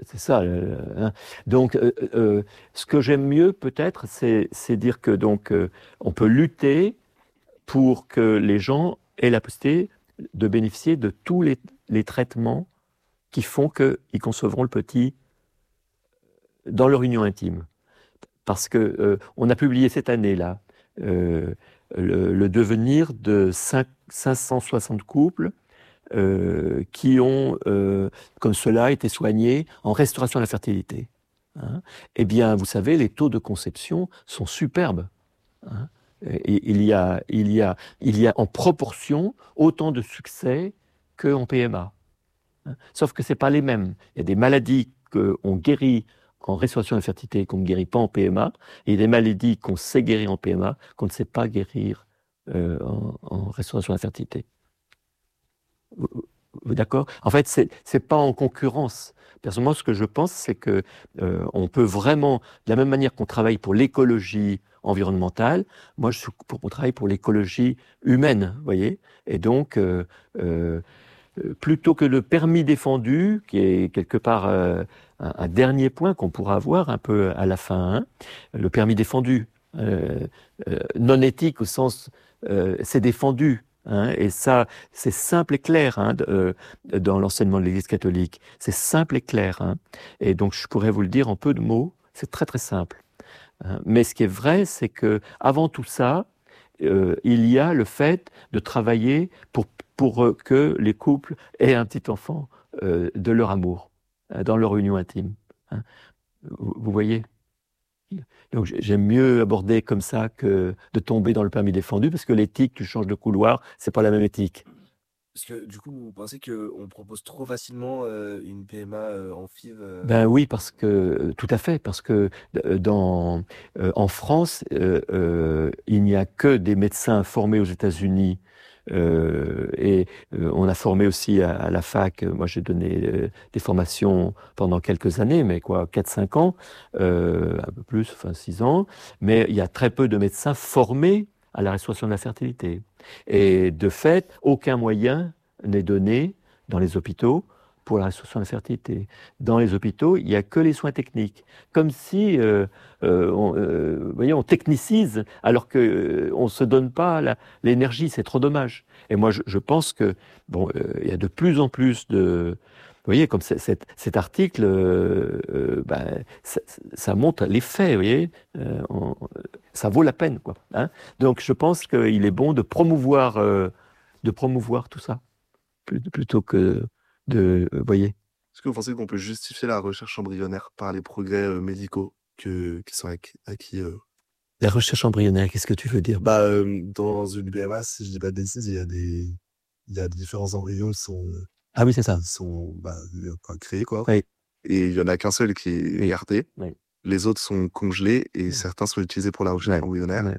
c'est ça. Hein. Donc, ce que j'aime mieux peut-être, c'est dire que donc on peut lutter pour que les gens aient la possibilité de bénéficier de tous les traitements qui font qu'ils concevront le petit dans leur union intime. Parce que on a publié cette année-là le devenir de 560 couples qui ont, comme cela, été soignés en restauration de la fertilité. Hein. Eh bien, vous savez, les taux de conception sont superbes. Hein. Et il y a en proportion autant de succès qu'en PMA. Hein. Sauf que ce n'est pas les mêmes. Il y a des maladies qu'on guérit en restauration de la fertilité qu'on ne guérit pas en PMA, et il y a des maladies qu'on sait guérir en PMA qu'on ne sait pas guérir en restauration de la fertilité. D'accord? En fait, c'est pas en concurrence. Personnellement, ce que je pense, c'est que on peut vraiment, de la même manière qu'on travaille pour l'écologie environnementale, moi, on travaille pour l'écologie humaine, vous voyez? Et donc, plutôt que le permis défendu, qui est quelque part un dernier point qu'on pourra avoir un peu à la fin, hein, le permis défendu, non éthique au sens, c'est défendu. Hein, et ça, c'est simple et clair hein, dans l'enseignement de l'Église catholique. C'est simple et clair. Hein, et donc, je pourrais vous le dire en peu de mots. C'est très, très simple. Hein, mais ce qui est vrai, c'est que avant tout ça, il y a le fait de travailler pour que les couples aient un petit enfant de leur amour, dans leur union intime. Hein. Vous voyez? Donc j'aime mieux aborder comme ça que de tomber dans le permis défendu, parce que l'éthique, tu changes de couloir, c'est pas la même éthique. Parce que du coup, vous pensez qu'on propose trop facilement une PMA en FIV Ben oui, parce que tout à fait, parce que en France, il n'y a que des médecins formés aux États-Unis. On a formé aussi à la fac. Moi, j'ai donné des formations pendant quelques années, mais quoi, 4-5 ans, un peu plus, enfin 6 ans. Mais il y a très peu de médecins formés à la restauration de la fertilité. Et de fait, aucun moyen n'est donné dans les hôpitaux pour la restauration de la fertilité. Dans les hôpitaux, il n'y a que les soins techniques. Comme si vous voyez, on technicise alors qu'on ne se donne pas l'énergie, c'est trop dommage. Et moi, je pense que bon, il y a de plus en plus de... Vous voyez, comme cet article, ça montre les faits, vous voyez, ça vaut la peine, quoi. Hein. Donc, je pense qu'il est bon de promouvoir tout ça, plutôt que vous voyez. Est-ce que vous pensez qu'on peut justifier la recherche embryonnaire par les progrès médicaux qui sont acquis La recherche embryonnaire, qu'est-ce que tu veux dire? dans une PMA, si je dis pas de bêtises, il y a différents embryons qui sont, Ah oui, c'est ça. créés, quoi. Oui. Et il y en a qu'un seul qui est gardé. Oui. Les autres sont congelés et certains sont utilisés pour la recherche embryonnaire.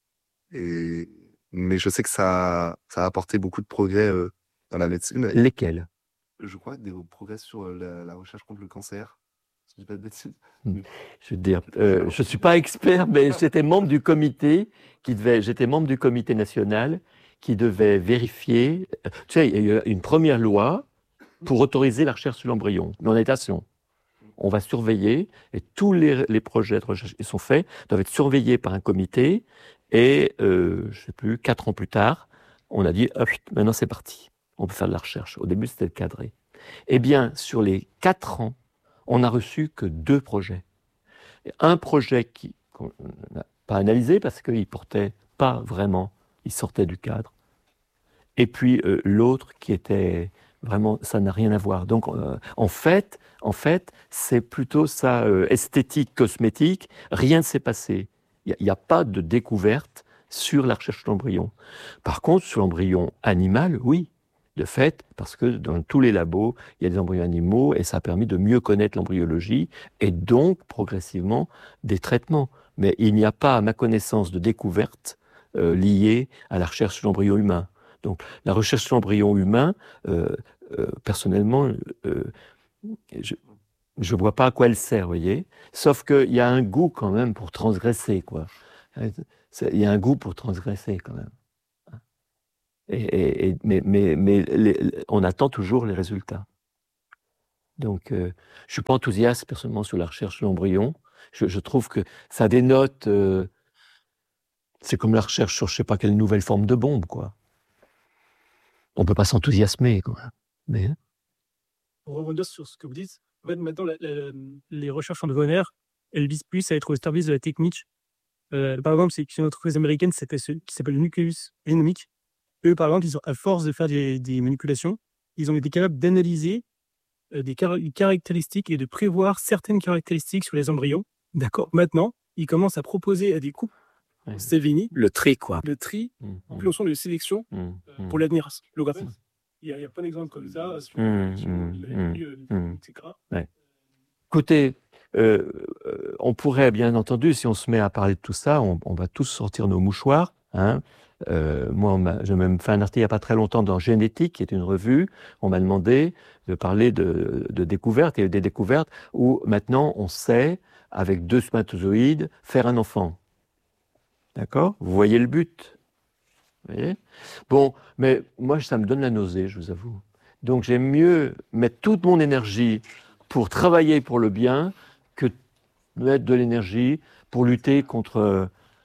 Mais je sais que ça a apporté beaucoup de progrès dans la médecine. Lesquels? Je crois des progrès sur la recherche contre le cancer. Si je dis pas de bêtises. Je veux dire, je suis pas expert, mais j'étais membre du comité j'étais membre du comité national qui devait vérifier. Tu sais, il y a eu une première loi pour autoriser la recherche sur l'embryon. Mais on est attention. On va surveiller et tous les projets de recherche qui sont faits doivent être surveillés par un comité. Et je sais plus, 4 ans plus tard, on a dit maintenant c'est parti. On peut faire de la recherche. Au début, c'était cadré. Eh bien, sur les 4 ans, on n'a reçu que 2 projets. Un projet qu'on n'a pas analysé parce qu'il portait pas vraiment, il sortait du cadre. Et puis l'autre qui était vraiment, ça n'a rien à voir. Donc en fait, c'est plutôt ça, esthétique, cosmétique, rien ne s'est passé. Il n'y a pas de découverte sur la recherche de l'embryon. Par contre, sur l'embryon animal, oui, de fait, parce que dans tous les labos, il y a des embryons animaux et ça a permis de mieux connaître l'embryologie et donc progressivement des traitements. Mais il n'y a pas, à ma connaissance, de découverte liée à la recherche sur l'embryon humain. Donc la recherche sur l'embryon humain, personnellement, je ne vois pas à quoi elle sert, vous voyez. Sauf qu'il y a un goût quand même pour transgresser, quoi. Il y a un goût pour transgresser quand même. Mais on attend toujours les résultats. Donc, je ne suis pas enthousiaste personnellement sur la recherche de l'embryon. Je trouve que ça dénote... c'est comme la recherche sur je ne sais pas quelle nouvelle forme de bombe, quoi. On ne peut pas s'enthousiasmer, quoi. Mais... Pour rebondir sur ce que vous dites, en fait, maintenant, les recherches embryonnaires, elles visent plus à être au service de la technique. Par exemple, c'est une entreprise américaine qui s'appelle Nucleus Genomics. Eux, par exemple, à force de faire des manipulations, ils ont été capables d'analyser des caractéristiques et de prévoir certaines caractéristiques sur les embryons. D'accord. Maintenant, ils commencent à proposer à des couples Sévigny le tri, quoi. Le tri en fonction de sélection pour l'avenir. Il y a plein d'exemples comme ça, etc. Ouais. Écoutez, on pourrait, bien entendu, si on se met à parler de tout ça, on va tous sortir nos mouchoirs. Hein. Moi, j'ai même fait un article il n'y a pas très longtemps dans Génétique, qui est une revue. On m'a demandé de parler de découvertes. Il y a eu des découvertes où maintenant on sait, avec 2 spermatozoïdes, faire un enfant. D'accord ? Vous voyez le but ? Vous voyez ? Bon, mais moi, ça me donne la nausée, je vous avoue. Donc, j'aime mieux mettre toute mon énergie pour travailler pour le bien que mettre de l'énergie pour lutter contre...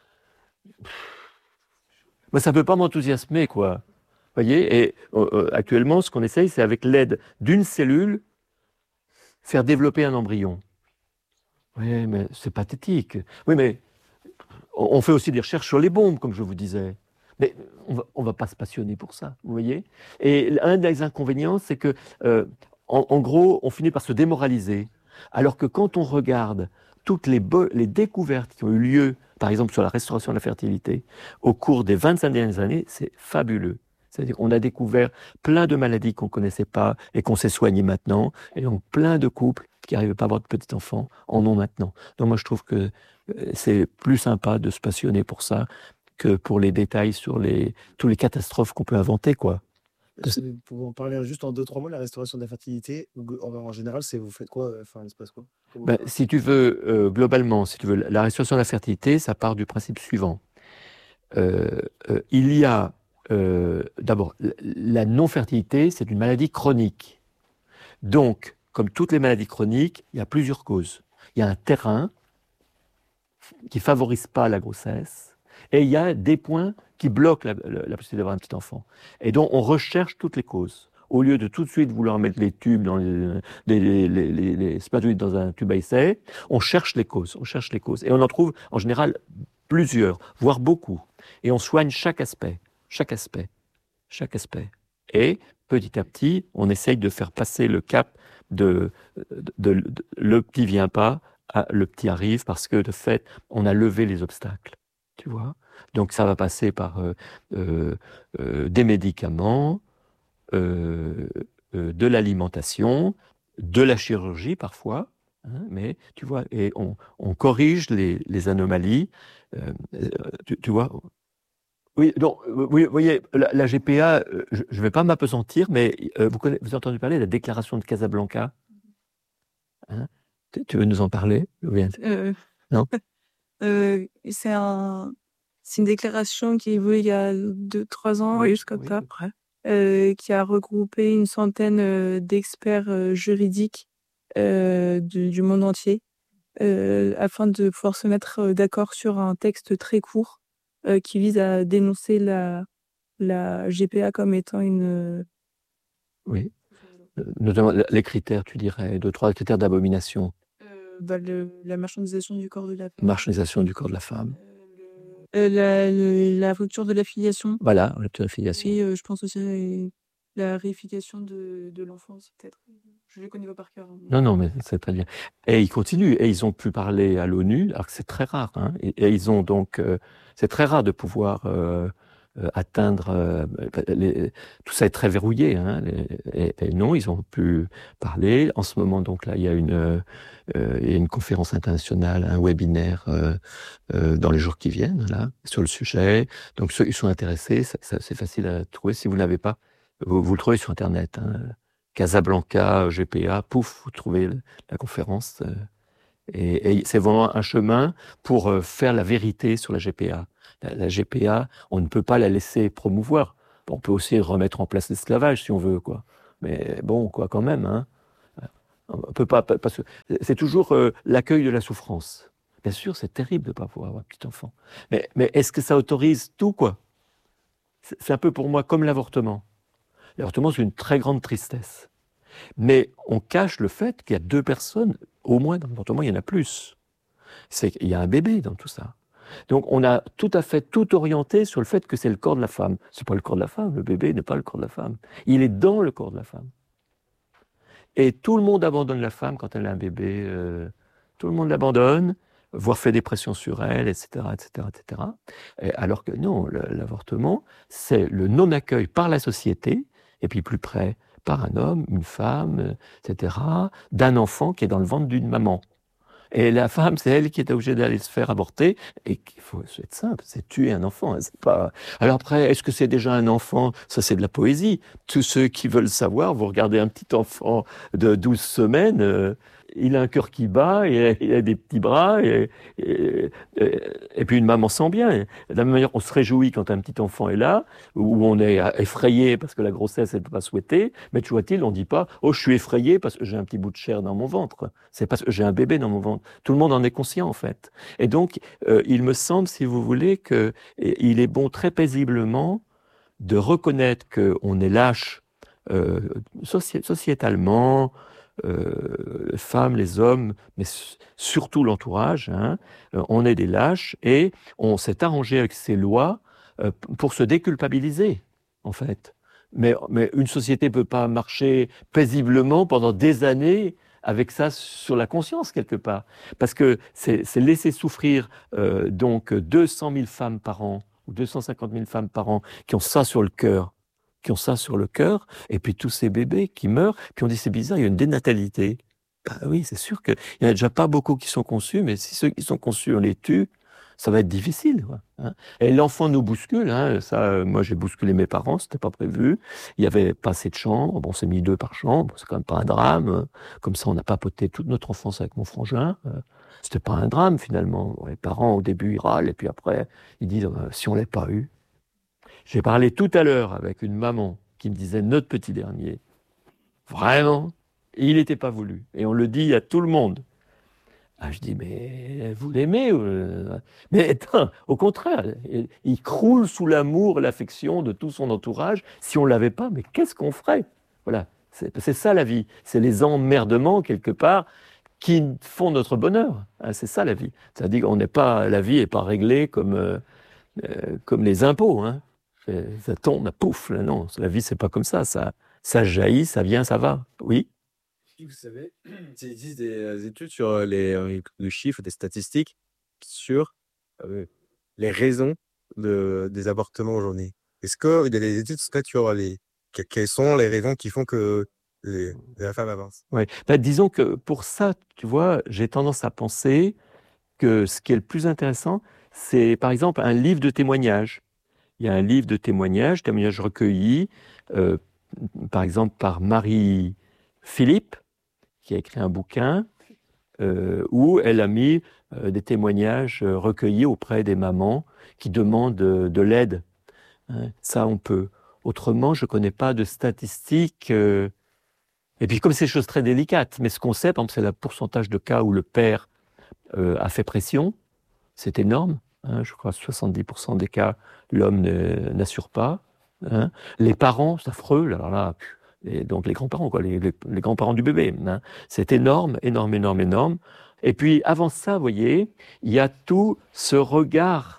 Moi, ça ne peut pas m'enthousiasmer, quoi. Vous voyez ? Et actuellement, ce qu'on essaye, c'est avec l'aide d'une cellule, faire développer un embryon. Oui, mais c'est pathétique. Oui, mais on fait aussi des recherches sur les bombes, comme je vous disais. Mais on va pas se passionner pour ça, vous voyez ? Et un des inconvénients, c'est que, en gros, on finit par se démoraliser. Alors que quand on regarde toutes les découvertes qui ont eu lieu, par exemple sur la restauration de la fertilité, au cours des 25 dernières années, c'est fabuleux. C'est-à-dire qu'on a découvert plein de maladies qu'on ne connaissait pas et qu'on sait soigner maintenant. Et donc plein de couples qui n'arrivaient pas à avoir de petits-enfants en ont maintenant. Donc moi, je trouve que c'est plus sympa de se passionner pour ça que pour les détails sur toutes les catastrophes qu'on peut inventer, quoi. Pour en parler juste en 2-3 mots, la restauration de la fertilité, en général, vous faites quoi? Enfin, il se passe quoi? Si tu veux, globalement, si tu veux, la restauration de la fertilité, ça part du principe suivant. Il y a, d'abord, la non-fertilité, c'est une maladie chronique. Donc, comme toutes les maladies chroniques, il y a plusieurs causes. Il y a un terrain qui ne favorise pas la grossesse, et il y a des points qui bloquent la possibilité d'avoir un petit enfant. Et donc, on recherche toutes les causes. Au lieu de tout de suite vouloir mettre les tubes dans les spermatozoïdes dans un tube à essai, on cherche les causes. Et on en trouve, en général, plusieurs, voire beaucoup. Et on soigne chaque aspect. Et, petit à petit, on essaye de faire passer le cap de le petit vient pas, le petit arrive, parce que, de fait, on a levé les obstacles. Tu vois ? Donc ça va passer par des médicaments, de l'alimentation, de la chirurgie parfois, hein, mais tu vois, et on corrige les anomalies. Tu vois ? Oui, donc, vous voyez, la GPA, je ne vais pas m'appesantir, mais vous avez entendu parler de la déclaration de Casablanca, hein ? Tu veux nous en parler ? Non ? C'est une déclaration qui est évoluée il y a 2-3 ans, jusqu'à peu près, qui a regroupé une centaine d'experts juridiques du monde entier afin de pouvoir se mettre d'accord sur un texte très court qui vise à dénoncer la GPA comme étant une... Oui, notamment les critères, tu dirais, 2-3 critères d'abomination. La marchandisation du corps de la femme. Marchandisation du corps de la femme. La rupture de l'affiliation. Voilà, rupture de l'affiliation. Et je pense aussi à la réification de l'enfance, peut-être. Je ne les connais pas par cœur. Non, mais c'est très bien. Et ils continuent, et ils ont pu parler à l'ONU, alors que c'est très rare. Hein, et ils ont donc... c'est très rare de pouvoir atteindre... tout ça est très verrouillé. Hein, et non, ils ont pu parler. En ce moment, donc là, il y a une conférence internationale, un webinaire dans les jours qui viennent, là, sur le sujet. Donc ceux qui sont intéressés, c'est facile à trouver. Si vous ne l'avez pas, vous le trouvez sur Internet. Hein, Casablanca, GPA, pouf, vous trouvez la conférence. Et c'est vraiment un chemin pour faire la vérité sur la GPA. La GPA, on ne peut pas la laisser promouvoir. On peut aussi remettre en place l'esclavage, si on veut, quoi. Mais bon, quoi, quand même, hein. On peut pas, parce que c'est toujours l'accueil de la souffrance. Bien sûr, c'est terrible de ne pas pouvoir avoir un petit enfant. Mais est-ce que ça autorise tout, quoi? C'est un peu pour moi comme l'avortement. L'avortement, c'est une très grande tristesse. Mais on cache le fait qu'il y a 2 personnes, au moins dans l'avortement, il y en a plus. Il y a un bébé dans tout ça. Donc on a tout à fait tout orienté sur le fait que c'est le corps de la femme. C'est pas le corps de la femme, le bébé n'est pas le corps de la femme. Il est dans le corps de la femme. Et tout le monde abandonne la femme quand elle a un bébé. Tout le monde l'abandonne, voire fait des pressions sur elle, etc., etc., etc. Alors que non, l'avortement, c'est le non-accueil par la société, et puis plus près, par un homme, une femme, etc., d'un enfant qui est dans le ventre d'une maman. Et la femme, c'est elle qui est obligée d'aller se faire avorter, et qu'il faut être simple, c'est tuer un enfant. Hein, c'est pas... Alors après, est-ce que c'est déjà un enfant? Ça, c'est de la poésie. Tous ceux qui veulent savoir, vous regardez un petit enfant de 12 semaines, il a un cœur qui bat, il a des petits bras, et puis une maman sent bien. De la même manière, on se réjouit quand un petit enfant est là, où on est effrayé parce que la grossesse n'est pas souhaitée, mais tu vois-t-il, on ne dit pas « Oh, je suis effrayé parce que j'ai un petit bout de chair dans mon ventre ». C'est parce que j'ai un bébé dans mon ventre. Tout le monde en est conscient, en fait. Et donc, il me semble, si vous voulez, qu'il est bon très paisiblement de reconnaître qu'on est lâche sociétalement, les femmes, les hommes, mais surtout l'entourage, hein, on est des lâches et on s'est arrangé avec ces lois pour se déculpabiliser, en fait. Mais une société ne peut pas marcher paisiblement pendant des années avec ça sur la conscience, quelque part. Parce que c'est laisser souffrir donc 200 000 femmes par an, ou 250 000 femmes par an, qui ont ça sur le cœur, et puis tous ces bébés qui meurent, puis on dit c'est bizarre, il y a une dénatalité. Bah oui, c'est sûr qu'il n'y en a déjà pas beaucoup qui sont conçus, mais si ceux qui sont conçus, on les tue, ça va être difficile. Quoi, hein. Et l'enfant nous bouscule, hein, ça, moi j'ai bousculé mes parents, c'était pas prévu, il n'y avait pas assez de chambres, bon, on s'est mis 2 par chambre, c'est quand même pas un drame, comme ça on a papoté toute notre enfance avec mon frangin, c'était pas un drame finalement. Bon, les parents au début ils râlent, et puis après ils disent si on l'avait pas eu. J'ai parlé tout à l'heure avec une maman qui me disait notre petit dernier, vraiment, il n'était pas voulu. Et on le dit à tout le monde. Ah, je dis, mais vous l'aimez? Mais attends, au contraire, il croule sous l'amour, l'affection de tout son entourage. Si on ne l'avait pas, mais qu'est-ce qu'on ferait? Voilà, c'est ça la vie. C'est les emmerdements, quelque part, qui font notre bonheur. Hein, c'est ça la vie. C'est-à-dire qu'on n'est pas, la vie n'est pas réglée comme les impôts. Hein. Ça tombe, pouf, là, non, la vie, c'est pas comme ça. Ça jaillit, ça vient, ça va. Oui. Vous savez, il existe des études sur les chiffres, des statistiques sur les raisons des avortements aujourd'hui. Est-ce qu'il y a des études sur quelles sont les raisons qui font que la femme avance? Oui. Ben, disons que pour ça, tu vois, j'ai tendance à penser que ce qui est le plus intéressant, c'est par exemple un livre de témoignages. Il y a un livre de témoignages recueillis, par exemple par Marie Philippe, qui a écrit un bouquin où elle a mis des témoignages recueillis auprès des mamans qui demandent de l'aide. Hein, ça, on peut. Autrement, je ne connais pas de statistiques. Et puis, comme c'est des choses très délicates, mais ce qu'on sait, par exemple, c'est le pourcentage de cas où le père a fait pression. C'est énorme. Hein, je crois 70% des cas, l'homme n'assure pas. Hein. Les parents, c'est affreux. Alors là, et donc les grands-parents, quoi, les grands-parents du bébé. Hein. C'est énorme, énorme, énorme, énorme. Et puis avant ça, vous voyez, il y a tout ce regard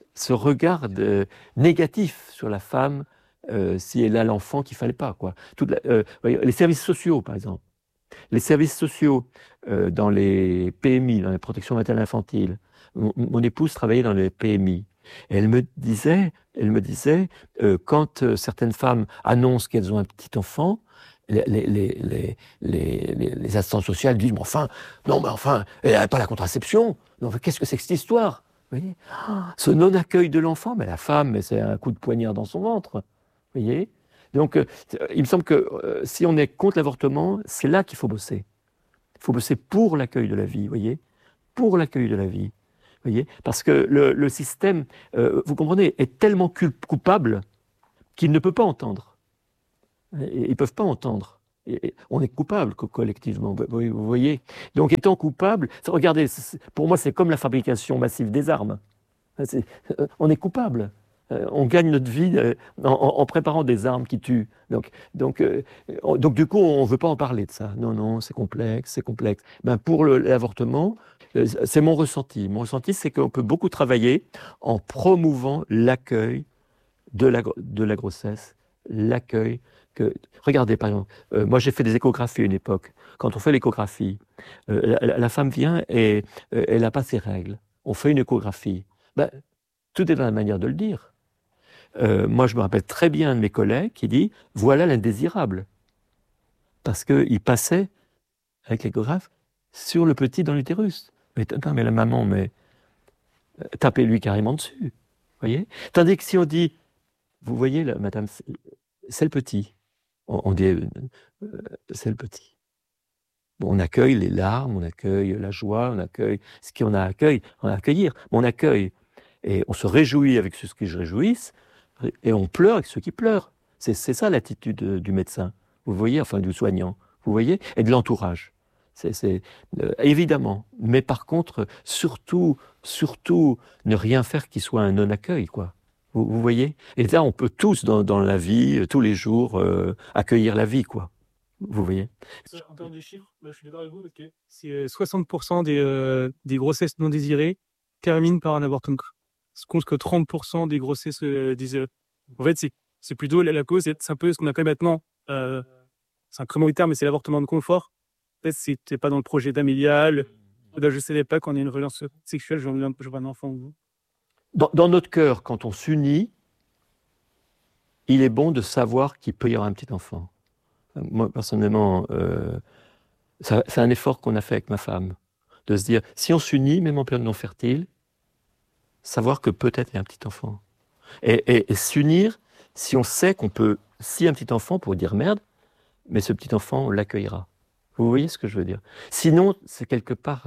négatif sur la femme si elle a l'enfant qu'il fallait pas, quoi. Les services sociaux, par exemple. Les services sociaux dans les PMI, dans les protections maternelles infantiles. Mon épouse travaillait dans les PMI. Et elle me disait quand certaines femmes annoncent qu'elles ont un petit enfant, les assistantes sociales disent mais enfin, elle n'a pas la contraception. Non, qu'est-ce que c'est que cette histoire? Vous voyez, ce non-accueil de l'enfant, mais la femme, mais c'est un coup de poignard dans son ventre. Vous voyez? Donc, il me semble que si on est contre l'avortement, c'est là qu'il faut bosser. Il faut bosser pour l'accueil de la vie, vous voyez? Pour l'accueil de la vie. Voyez, parce que le système, vous comprenez, est tellement coupable qu'il ne peut pas entendre. Ils ne peuvent pas entendre. Et on est coupable collectivement, vous voyez. Donc étant coupable, regardez, pour moi c'est comme la fabrication massive des armes. On est coupable. On gagne notre vie en préparant des armes qui tuent. Donc du coup, on ne veut pas en parler de ça. Non, c'est complexe, c'est complexe. Ben, pour l'avortement, c'est mon ressenti. Mon ressenti, c'est qu'on peut beaucoup travailler en promouvant l'accueil de la grossesse, l'accueil. Regardez, par exemple, moi j'ai fait des échographies à une époque. Quand on fait l'échographie, la femme vient et elle n'a pas ses règles. On fait une échographie. Ben, tout est dans la manière de le dire. Moi, je me rappelle très bien de mes collègues qui disent « voilà l'indésirable ». Parce qu'il passait, avec l'échographe, sur le petit dans l'utérus. Mais la maman, tapez-lui carrément dessus. Voyez. Tandis que si on dit « vous voyez, là, madame, c'est le petit », on dit « c'est le petit ». Bon, on accueille les larmes, on accueille la joie, on accueille ce qu'on a à accueillir. On accueille et on se réjouit avec ceux qui se réjouissent, et on pleure avec ceux qui pleurent. C'est ça l'attitude du médecin, vous voyez, enfin du soignant, vous voyez, et de l'entourage. Évidemment, mais par contre, surtout, ne rien faire qui soit un non-accueil, quoi. Vous voyez. Et là, on peut tous, dans la vie, tous les jours, accueillir la vie, quoi. Vous voyez. En termes de chiffres, je suis d'accord avec vous, parce que c'est 60% des grossesses non désirées terminent par un avortement. Ce compte que 30% des grossesses désirées. En fait, c'est plutôt la cause, c'est un peu ce qu'on appelle maintenant, c'est un creux militaire, mais c'est l'avortement de confort. En fait, c'était pas dans le projet familial. Je ne savais pas qu'on ait une relation sexuelle, je veux un enfant. Dans notre cœur, quand on s'unit, il est bon de savoir qu'il peut y avoir un petit enfant. Moi, personnellement, c'est un effort qu'on a fait avec ma femme, de se dire, si on s'unit, même en période non fertile, savoir que peut-être il y a un petit enfant. Et s'unir, si on sait qu'on peut, si un petit enfant, pour dire merde, mais ce petit enfant, on l'accueillera. Vous voyez ce que je veux dire? Sinon, c'est quelque part,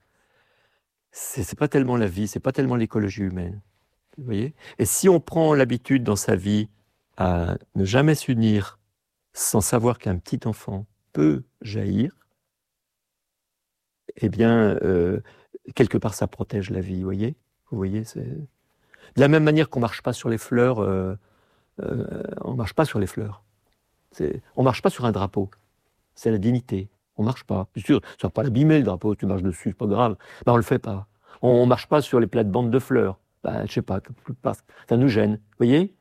c'est pas tellement la vie, c'est pas tellement l'écologie humaine. Vous voyez? Et si on prend l'habitude dans sa vie à ne jamais s'unir sans savoir qu'un petit enfant peut jaillir, eh bien, quelque part, ça protège la vie, vous voyez, c'est... De la même manière qu'on ne marche pas sur les fleurs, on ne marche pas sur les fleurs. On ne marche pas sur un drapeau. C'est la dignité. On ne marche pas. Bien sûr, ça ne va pas l'abîmer, le drapeau, tu marches dessus, c'est pas grave. Ben, on ne le fait pas. On ne marche pas sur les plates-bandes de fleurs. Ben, je ne sais pas, ça nous gêne. Vous voyez?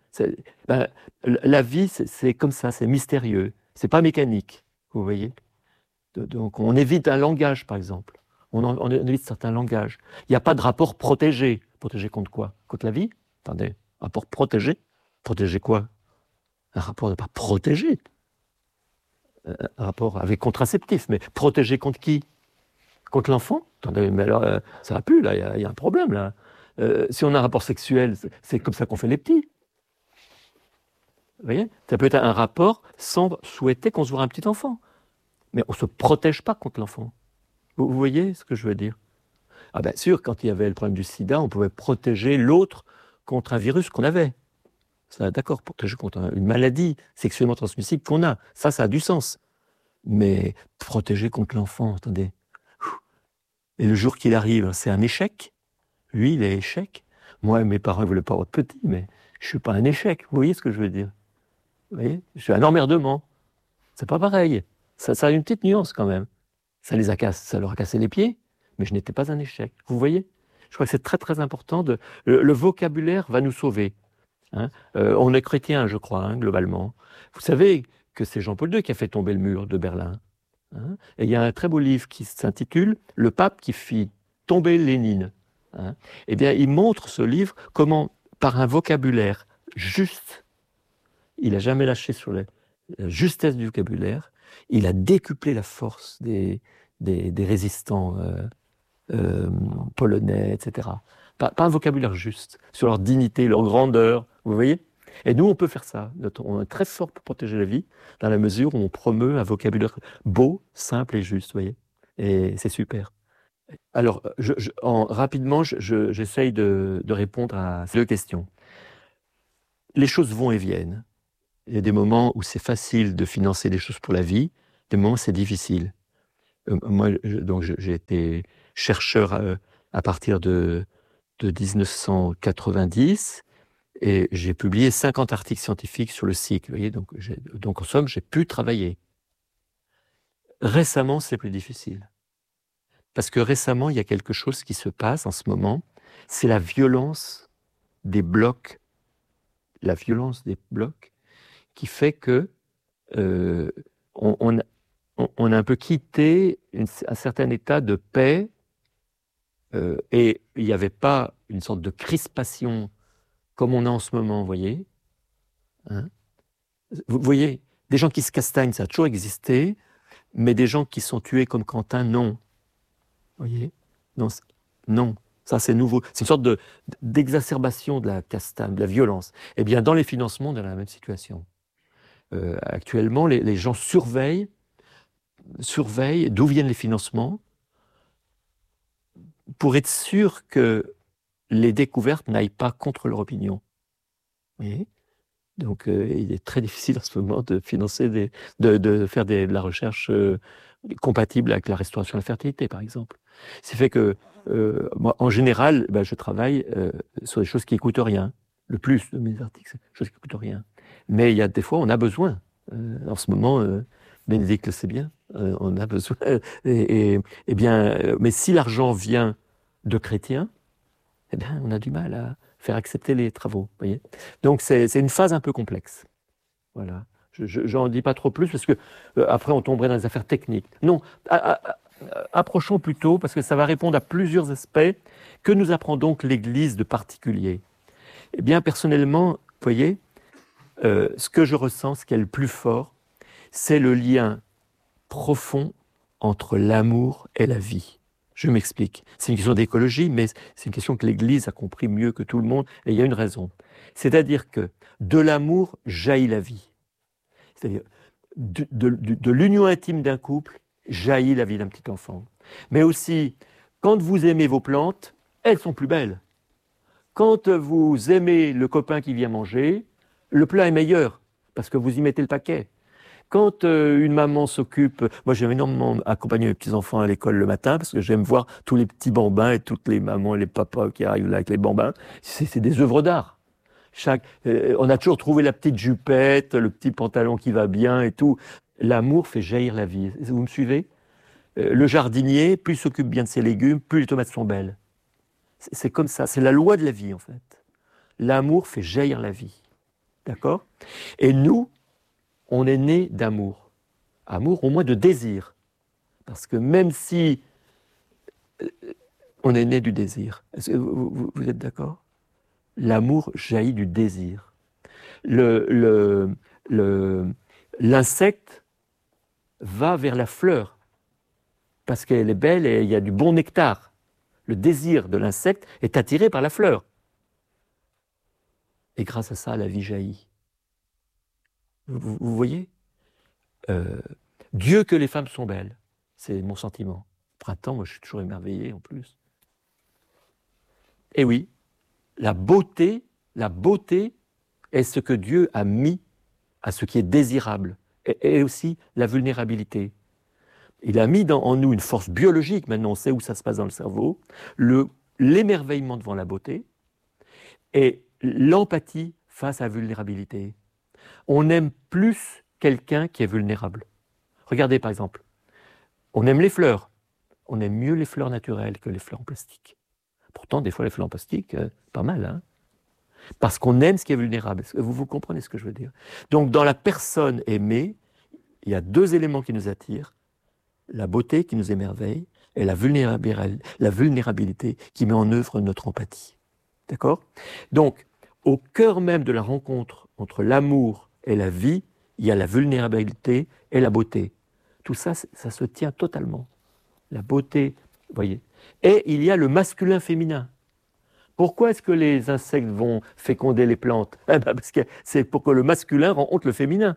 La vie, c'est comme ça, c'est mystérieux. C'est pas mécanique, vous voyez. Donc on évite un langage, par exemple. On évite certains langages. Il n'y a pas de rapport protégé. Protégé contre quoi? Contre la vie? Attendez, rapport protégé? Protégé quoi? Un rapport de pas protégé. Un rapport avec contraceptif, mais protégé contre qui? Contre l'enfant? Attendez, mais alors, ça va plus, là, il y a un problème, là. Si on a un rapport sexuel, c'est comme ça qu'on fait les petits. Vous voyez? Ça peut être un rapport sans souhaiter qu'on se voit un petit enfant. Mais on ne se protège pas contre l'enfant. Vous voyez ce que je veux dire? Ah bien sûr, quand il y avait le problème du sida, on pouvait protéger l'autre contre un virus qu'on avait. Ça, d'accord, protéger contre une maladie sexuellement transmissible qu'on a. Ça a du sens. Mais protéger contre l'enfant, attendez. Et le jour qu'il arrive, c'est un échec. Lui, il est échec. Moi, mes parents ne voulaient pas avoir de petit, mais je ne suis pas un échec. Vous voyez ce que je veux dire? Vous voyez? Je suis un emmerdement. C'est pas pareil. Ça a une petite nuance quand même. Ça leur a cassé les pieds, mais je n'étais pas un échec. Vous voyez? Je crois que c'est très très important. Le vocabulaire va nous sauver. Hein. On est chrétien, je crois, globalement. Vous savez que c'est Jean-Paul II qui a fait tomber le mur de Berlin. Hein. Et il y a un très beau livre qui s'intitule « Le pape qui fit tomber Lénine ». Hein. Eh bien, il montre ce livre comment, par un vocabulaire juste, il n'a jamais lâché sur la justesse du vocabulaire, il a décuplé la force des résistants polonais, etc. Pas un vocabulaire juste, sur leur dignité, leur grandeur, vous voyez? Et nous, on peut faire ça. On est très fort pour protéger la vie, dans la mesure où on promeut un vocabulaire beau, simple et juste, vous voyez? Et c'est super. Alors, rapidement, j'essaye de répondre à ces deux questions. Les choses vont et viennent. Il y a des moments où c'est facile de financer des choses pour la vie, des moments c'est difficile. Moi, j'ai été chercheur à partir de 1990 et j'ai publié 50 articles scientifiques sur le cycle. Vous voyez, donc en somme, j'ai pu travailler. Récemment, c'est plus difficile. Parce que récemment, il y a quelque chose qui se passe en ce moment, c'est la violence des blocs. La violence des blocs qui fait que on a un peu quitté un certain état de paix et il n'y avait pas une sorte de crispation comme on a en ce moment, vous voyez. Hein, vous voyez, des gens qui se castagnent, ça a toujours existé, mais des gens qui sont tués comme Quentin, non. Vous voyez, non. Ça, c'est nouveau. C'est une sorte d'exacerbation de la castagne, de la violence. Eh bien, dans les financements, on est dans la même situation. Actuellement, les gens surveillent d'où viennent les financements pour être sûr que les découvertes n'aillent pas contre leur opinion. Vous voyez ? Donc, il est très difficile en ce moment de financer, de faire de la recherche compatible avec la restauration de la fertilité, par exemple. C'est fait que, moi, en général, je travaille sur des choses qui ne coûtent rien. Le plus de mes articles, c'est des choses qui ne coûtent rien. Mais il y a des fois, on a besoin. En ce moment, Bénédicte le sait bien, on a besoin. Mais si l'argent vient de chrétiens, eh bien, on a du mal à faire accepter les travaux. Voyez. Donc, c'est une phase un peu complexe. Voilà. Je n'en dis pas trop plus parce que après, on tomberait dans les affaires techniques. Non, approchons plutôt, parce que ça va répondre à plusieurs aspects. Que nous apprend donc l'Église de particulier? Eh bien, personnellement, vous voyez, ce que je ressens, ce qui est le plus fort, c'est le lien profond entre l'amour et la vie. Je m'explique. C'est une question d'écologie, mais c'est une question que l'Église a compris mieux que tout le monde, et il y a une raison. C'est-à-dire que de l'amour jaillit la vie. C'est-à-dire de l'union intime d'un couple jaillit la vie d'un petit enfant. Mais aussi, quand vous aimez vos plantes, elles sont plus belles. Quand vous aimez le copain qui vient manger, le plat est meilleur, parce que vous y mettez le paquet. Quand une maman s'occupe, moi j'aime énormément accompagner mes petits-enfants à l'école le matin, parce que j'aime voir tous les petits bambins et toutes les mamans et les papas qui arrivent là avec les bambins. C'est des œuvres d'art. On a toujours trouvé la petite jupette, le petit pantalon qui va bien et tout. L'amour fait jaillir la vie. Vous me suivez? Le jardinier, plus il s'occupe bien de ses légumes, plus les tomates sont belles. C'est comme ça, c'est la loi de la vie en fait. L'amour fait jaillir la vie. D'accord? Et nous, on est né d'amour. Amour, au moins de désir. Parce que même si on est né du désir, est-ce que vous êtes d'accord? L'amour jaillit du désir. L'insecte va vers la fleur parce qu'elle est belle et il y a du bon nectar. Le désir de l'insecte est attiré par la fleur. Et grâce à ça, la vie jaillit. Vous voyez? Dieu que les femmes sont belles, c'est mon sentiment. Printemps, moi je suis toujours émerveillé en plus. Et oui, la beauté est ce que Dieu a mis à ce qui est désirable, et aussi la vulnérabilité. Il a mis en nous une force biologique, maintenant on sait où ça se passe dans le cerveau, l'émerveillement devant la beauté, et l'empathie face à la vulnérabilité. On aime plus quelqu'un qui est vulnérable. Regardez par exemple, on aime les fleurs, on aime mieux les fleurs naturelles que les fleurs en plastique. Pourtant, des fois les fleurs en plastique, pas mal, hein? Parce qu'on aime ce qui est vulnérable. Vous comprenez ce que je veux dire? Donc dans la personne aimée, il y a deux éléments qui nous attirent, la beauté qui nous émerveille et la vulnérabilité qui met en œuvre notre empathie. D'accord? Donc, au cœur même de la rencontre entre l'amour et la vie, il y a la vulnérabilité et la beauté. Tout ça, ça se tient totalement. La beauté, vous voyez. Et il y a le masculin-féminin. Pourquoi est-ce que les insectes vont féconder les plantes? Parce que c'est pour que le masculin rencontre le féminin.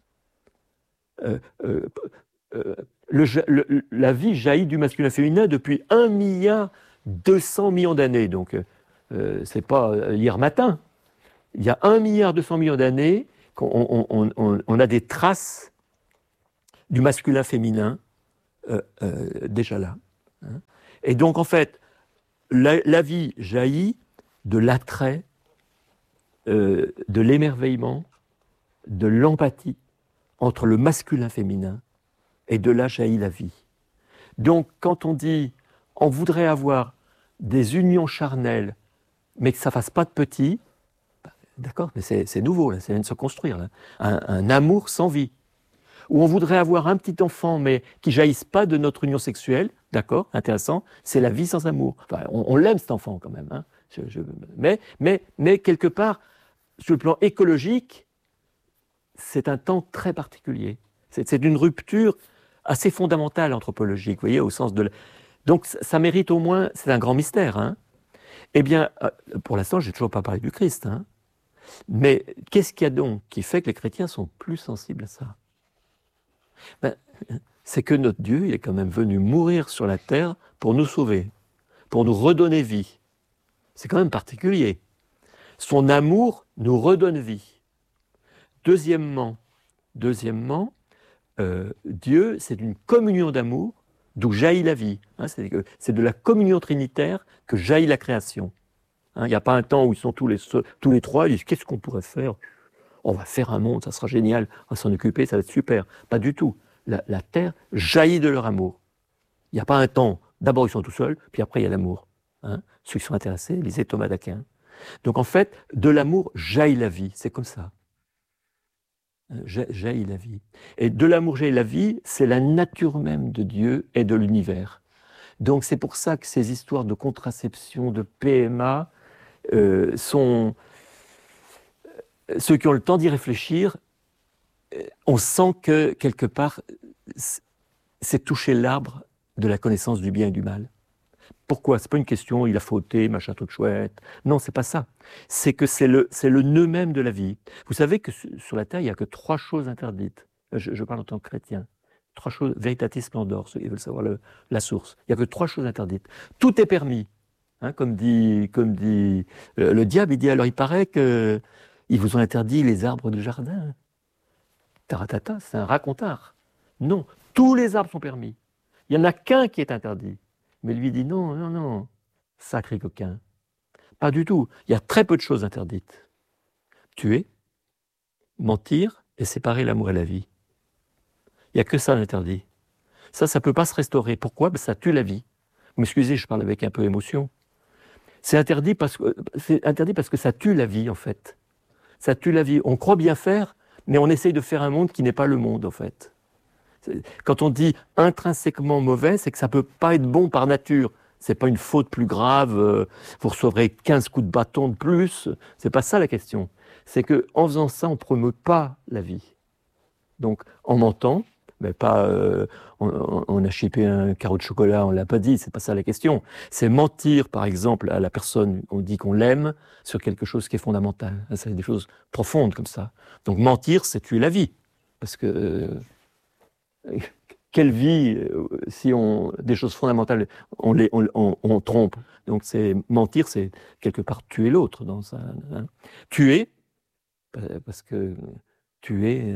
La vie jaillit du masculin-féminin depuis 1,2 milliard d'années. Donc, c'est pas hier matin. Il y a 1,2 milliard d'années qu'on a des traces du masculin-féminin, déjà là. Hein. Et donc, en fait, la vie jaillit de l'attrait, de l'émerveillement, de l'empathie entre le masculin-féminin, et de là jaillit la vie. Donc, quand on dit on voudrait avoir des unions charnelles, mais que ça ne fasse pas de petits, d'accord, mais c'est nouveau, là, ça vient de se construire, là. Un amour sans vie. Ou on voudrait avoir un petit enfant, mais qui ne jaillisse pas de notre union sexuelle, d'accord, intéressant, c'est la vie sans amour. Enfin, on l'aime cet enfant quand même, hein. Mais quelque part, sur le plan écologique, c'est un temps très particulier. C'est une rupture assez fondamentale anthropologique, vous voyez, au sens de... Donc ça mérite au moins, c'est un grand mystère, hein. Eh bien, pour l'instant, je n'ai toujours pas parlé du Christ, hein. Mais qu'est-ce qu'il y a donc qui fait que les chrétiens sont plus sensibles à ça? Ben, c'est que notre Dieu, il est quand même venu mourir sur la terre pour nous sauver, pour nous redonner vie. C'est quand même particulier. Son amour nous redonne vie. Deuxièmement, Dieu, c'est une communion d'amour d'où jaillit la vie. Hein, c'est de la communion trinitaire que jaillit la création. Il n'y a pas un temps où ils sont tous les trois, ils disent qu'est-ce qu'on pourrait faire? On va faire un monde, ça sera génial, on va s'en occuper, ça va être super. Pas du tout. La terre jaillit de leur amour. Il n'y a pas un temps, d'abord ils sont tout seuls, puis après il y a l'amour. Hein, ceux qui sont intéressés, lisez Thomas d'Aquin. Donc en fait, de l'amour jaillit la vie, c'est comme ça. Jaillit la vie. Et de l'amour jaillit la vie, c'est la nature même de Dieu et de l'univers. Donc c'est pour ça que ces histoires de contraception, de PMA, sont... Ceux qui ont le temps d'y réfléchir, on sent que, quelque part, c'est toucher l'arbre de la connaissance du bien et du mal. Pourquoi? C'est pas une question, il a fauté, machin truc chouette. Non, c'est pas ça. C'est que c'est le nœud même de la vie. Vous savez que sur la Terre, il n'y a que 3 choses interdites. Je parle en tant que chrétien. 3 choses, veritatis splendor, ceux qui veulent savoir la source. Il n'y a que 3 choses interdites. Tout est permis. Hein, comme dit le diable, il dit, alors il paraît qu'ils vous ont interdit les arbres du jardin. Taratata, c'est un racontard. Non, tous les arbres sont permis. Il n'y en a qu'un qui est interdit. Mais lui dit non, non, non, sacré coquin. Pas du tout. Il y a très peu de choses interdites. Tuer, mentir et séparer l'amour et la vie. Il n'y a que ça d'interdit. Ça ne peut pas se restaurer. Pourquoi? Ben, ça tue la vie. Vous m'excusez, je parle avec un peu d'émotion. C'est interdit parce que ça tue la vie, en fait. Ça tue la vie. On croit bien faire, mais on essaye de faire un monde qui n'est pas le monde, en fait. Quand on dit intrinsèquement mauvais, c'est que ça ne peut pas être bon par nature. Ce n'est pas une faute plus grave, vous recevrez 15 coups de bâton de plus. Ce n'est pas ça la question. C'est qu'en faisant ça, on ne promeut pas la vie. Donc, en mentant, mais pas, on a chippé un carreau de chocolat, on ne l'a pas dit, ce n'est pas ça la question. C'est mentir, par exemple, à la personne, on dit qu'on l'aime, sur quelque chose qui est fondamental. C'est des choses profondes comme ça. Donc, mentir, c'est tuer la vie. Parce que... quelle vie, si des choses fondamentales, on trompe. Donc mentir, c'est quelque part tuer l'autre. Hein. Tuer, parce que tuer,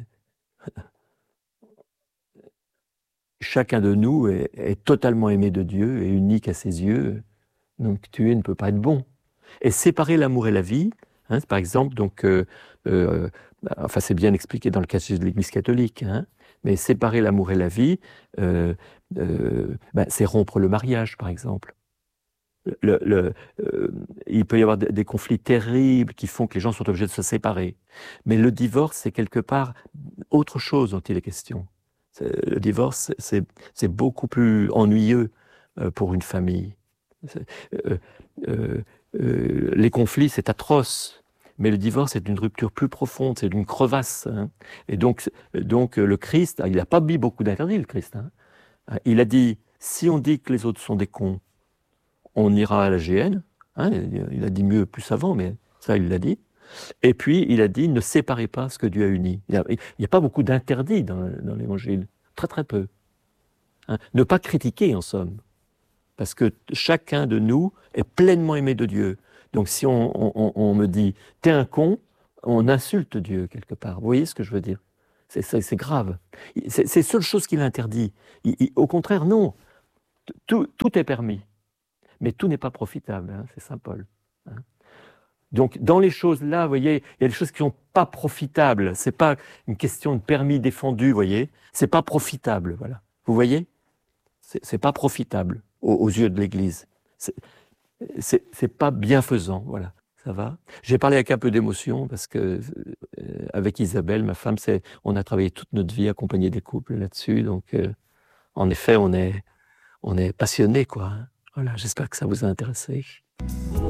chacun de nous est totalement aimé de Dieu et unique à ses yeux. Donc tuer ne peut pas être bon. Et séparer l'amour et la vie, hein, par exemple, donc, enfin c'est bien expliqué dans le catéchisme de l'Église catholique, hein. Mais séparer l'amour et la vie, c'est rompre le mariage, par exemple. Il peut y avoir des conflits terribles qui font que les gens sont obligés de se séparer. Mais le divorce, c'est quelque part autre chose dont il est question. Le divorce, c'est beaucoup plus ennuyeux pour une famille. Les conflits, c'est atroce. Mais le divorce est une rupture plus profonde, c'est une crevasse. Hein. Et donc, le Christ, il n'a pas mis beaucoup d'interdits, le Christ. Hein. Il a dit, si on dit que les autres sont des cons, on ira à la GN. Hein. Il a dit mieux plus avant, mais ça, il l'a dit. Et puis, il a dit, ne séparez pas ce que Dieu a uni. Il n'y a pas beaucoup d'interdits dans l'Évangile. Très, très peu. Hein. Ne pas critiquer, en somme. Parce que chacun de nous est pleinement aimé de Dieu. Donc si on me dit « t'es un con », on insulte Dieu quelque part. Vous voyez ce que je veux dire? C'est grave. C'est la seule chose qu'il interdit. Au contraire, non. Tout est permis. Mais tout n'est pas profitable, hein, c'est Saint Paul. Hein. Donc, dans les choses là, vous voyez, il y a des choses qui ne sont pas profitables. Ce n'est pas une question de permis défendu, vous voyez. Ce n'est pas profitable, voilà. Vous voyez? C'est pas profitable aux yeux de l'Église. C'est pas bienfaisant, voilà. Ça va? J'ai parlé avec un peu d'émotion parce que, avec Isabelle, ma femme, on a travaillé toute notre vie à accompagner des couples là-dessus. Donc, en effet, on est passionnés, quoi. Hein. Voilà, j'espère que ça vous a intéressé.